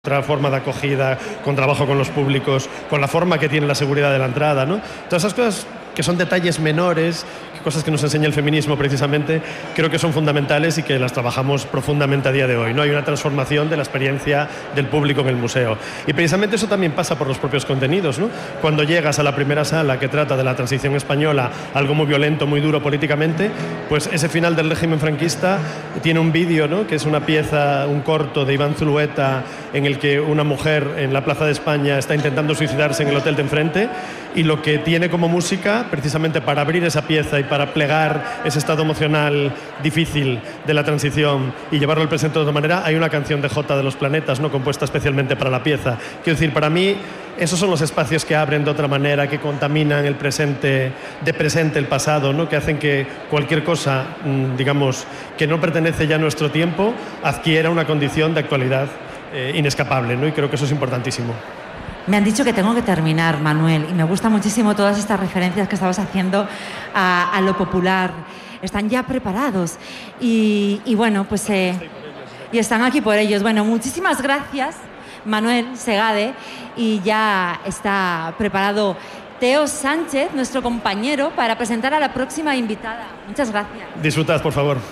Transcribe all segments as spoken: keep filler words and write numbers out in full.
otra forma de acogida, con trabajo con los públicos, con la forma que tiene la seguridad de la entrada, ¿no? Todas esas cosas que son detalles menores, cosas que nos enseña el feminismo precisamente, creo que son fundamentales y que las trabajamos profundamente a día de hoy, ¿no? Hay una transformación de la experiencia del público en el museo. Y precisamente eso también pasa por los propios contenidos, ¿no? Cuando llegas a la primera sala que trata de la transición española, algo muy violento, muy duro políticamente, pues ese final del régimen franquista tiene un vídeo, ¿no? Que es una pieza, un corto de Iván Zulueta, en el que una mujer en la Plaza de España está intentando suicidarse en el hotel de enfrente, y lo que tiene como música, precisamente para abrir esa pieza y para plegar ese estado emocional difícil de la transición y llevarlo al presente de otra manera, hay una canción de Jota de los Planetas, ¿no? Compuesta especialmente para la pieza. Quiero decir, para mí esos son los espacios que abren de otra manera, que contaminan el presente, de presente el pasado, ¿no? Que hacen que cualquier cosa, digamos, que no pertenece ya a nuestro tiempo, adquiera una condición de actualidad eh, inescapable, ¿no? Y creo que eso es importantísimo. Me han dicho que tengo que terminar, Manuel, y me gustan muchísimo todas estas referencias que estabas haciendo a, a lo popular. Están ya preparados y, y bueno, pues eh, y están aquí por ellos. Bueno, muchísimas gracias, Manuel Segade, y ya está preparado Teo Sánchez, nuestro compañero, para presentar a la próxima invitada. Muchas gracias. Disfrutad, por favor.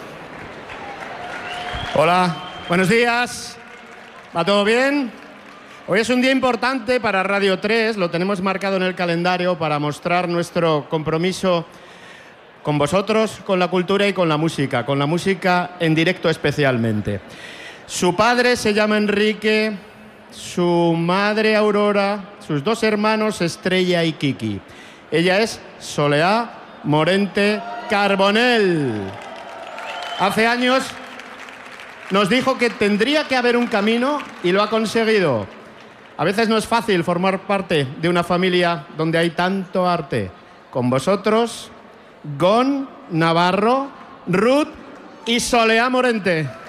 Hola, buenos días. ¿Va todo bien? Hoy es un día importante para Radio tres, lo tenemos marcado en el calendario para mostrar nuestro compromiso con vosotros, con la cultura y con la música, con la música en directo especialmente. Su padre se llama Enrique, su madre Aurora, sus dos hermanos Estrella y Kiki. Ella es Soleá Morente Carbonell. Hace años nos dijo que tendría que haber un camino y lo ha conseguido. A veces no es fácil formar parte de una familia donde hay tanto arte. Con vosotros, Gon Navarro, Ruth y Soleá Morente.